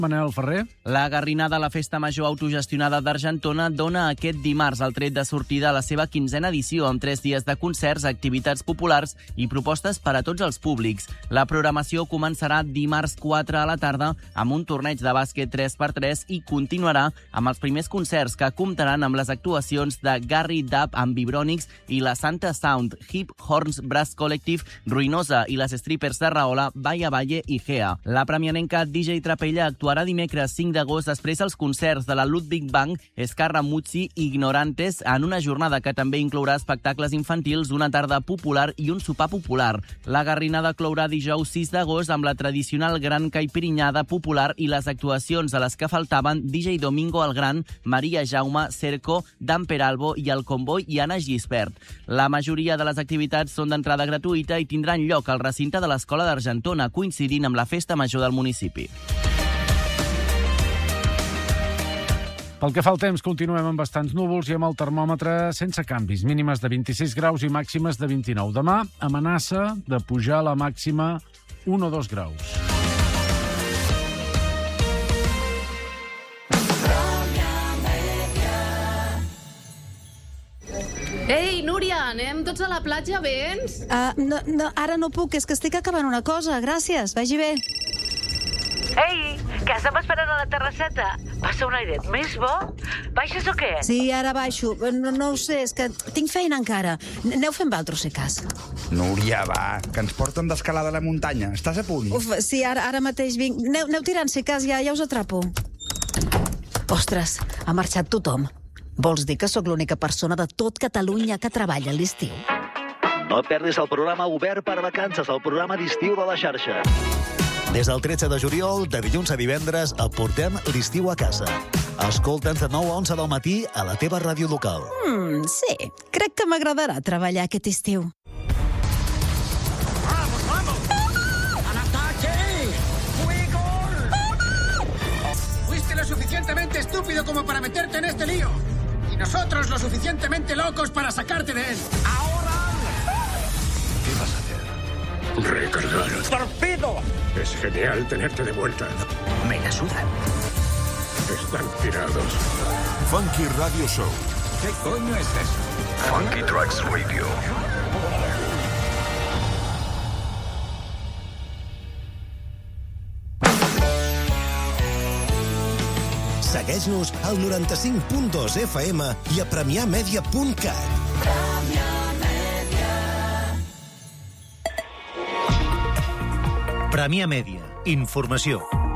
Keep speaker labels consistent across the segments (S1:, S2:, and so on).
S1: Manel Ferrer.
S2: La Garrinada, la festa major autogestionada d'Argentona, dona aquest dimarts el tret de sortida a la seva 15a edició, amb 3 dies de concerts, activitats populars i propostes per a tots els públics. La programació començarà dimarts 4 a la tarda amb un torneig de bàsquet 3x3 i continuarà amb els primers concerts que comptaran amb les actuacions de Gary Dub amb Vibronics i la Santa Sound, Hip Horns Brass Collective, Ruïnosa i les strippers de Rahola, Vaya Valle i Gea. La premianenca DJ Trapella actuarà dimecres 5 d'agost després dels concerts de la Ludwig Bank, Escarra Muzzi i Ignorantes en una jornada que també inclourà espectacles infantils, una tarda popular i un sopar popular. La Garrinada clourà dijous 6 d'agost amb la tradicional gran caipirinada popular i les actuacions a les que faltaven DJ Domingo el Gran, Maria Jaume, Cerco, Dan Peralbo i el Comboi i Anna Gispert. La majoria de les activitats són d'entrada gratuïta i tindran lloc al recinte de l'Escola d'Argentona, coincidint amb la festa major del municipi.
S1: Pel que fa al temps, continuem amb bastants núvols i amb el termòmetre sense canvis. Mínimes de 26 graus i màximes de 29. Demà, amenaça de pujar la màxima 1 o 2 graus.
S3: Ei, Núria, anem tots a la platja, vens?
S4: No, ara no puc, és que estic acabant una cosa. Gràcies, vagi bé.
S5: Ei, que estem esperant a la terrasseta. Passa un airet més bo? Baixes o què?
S4: Sí, ara baixo. No ho sé, és que tinc feina encara. Aneu fent valtros, si cas.
S6: Núria, va, que ens porten d'escalada a la muntanya. Estàs a punt?
S4: Uf, sí, ara mateix vinc. Aneu tirant, si cas, ja us atrapo. Ostres, ha marxat tothom. Vols dir que sóc l'única persona de tot Catalunya que treballa a l'estiu?
S7: No et perdis el programa Obert per Vacances, el programa d'estiu de la xarxa. Des del 13 de juliol, de dilluns a divendres, et portem l'estiu a casa. Escolta'ns de 9 a 11 del matí a la teva ràdio local.
S4: Sí, crec que m'agradarà treballar aquest estiu.
S8: ¡Vamos, vamos! ¡Al ataque! ¡Fuego! Fuiste lo suficientemente estúpido como para meterte en este lío. Y nosotros lo suficientemente locos para sacarte de él. ¡Ahora!
S9: ¿Qué vas a hacer?
S8: Recargar. ¡Torpedo! Es genial tenerte de vuelta.
S9: Me la suda.
S8: Están tirados.
S9: Funky Radio Show.
S8: ¿Qué coño es eso?
S9: Funky Tracks Radio.
S10: Segueix-nos al 95.2 FM i a premiamedia.cat.
S7: Premià Mèdia. Informació.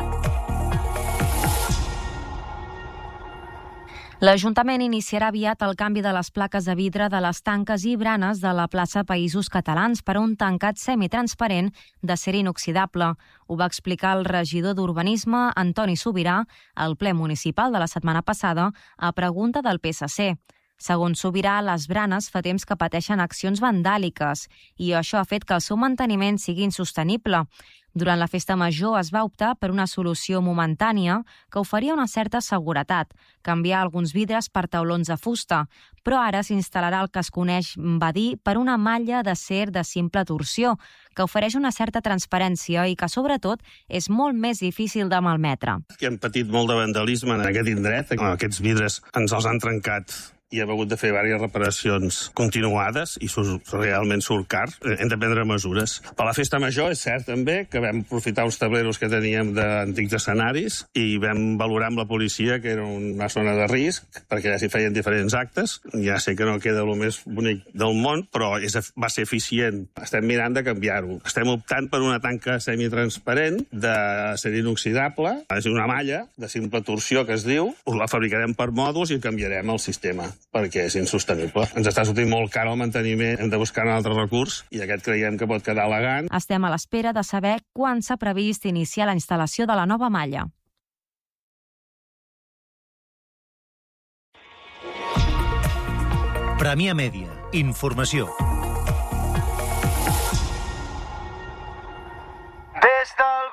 S11: L'Ajuntament iniciarà aviat el canvi de les plaques de vidre de les tanques i branes de la plaça Països Catalans per a un tancat semitransparent d'acer inoxidable. Ho va explicar el regidor d'Urbanisme, Antoni Sobirà, al ple municipal de la setmana passada a pregunta del PSC. Segons Sobirà, les branes fa temps que pateixen accions vandàliques i això ha fet que el seu manteniment sigui insostenible. Durant la festa major es va optar per una solució momentània que oferia una certa seguretat, canviar alguns vidres per taulons de fusta, però ara s'instal·larà el que es coneix, va dir, per una malla d'acer de simple torsió, que ofereix una certa transparència i que, sobretot, és molt més difícil de malmetre.
S12: Hem patit molt de vandalisme en aquest indret. Aquests vidres ens els han trencat i hem hagut de fer diverses reparacions continuades i realment surt car. Hem de prendre mesures. Per la festa major és cert també que vam aprofitar uns tableros que teníem d'antics escenaris i vam valorar amb la policia que era una zona de risc perquè ja s'hi feien diferents actes. Ja sé que no queda el més bonic del món, però va ser eficient. Estem mirant de canviar-ho. Estem optant per una tanca semitransparent d'acer inoxidable, és una malla de simple torsió que es diu, la fabricarem per mòduls i canviarem el sistema perquè és insostenible. Ens està sortint molt car el manteniment, hem de buscar un altre recurs i aquest creiem que pot quedar elegant.
S11: Estem a l'espera de saber quan s'ha previst iniciar la instal·lació de la nova malla.
S7: Premià Mèdia. Informació.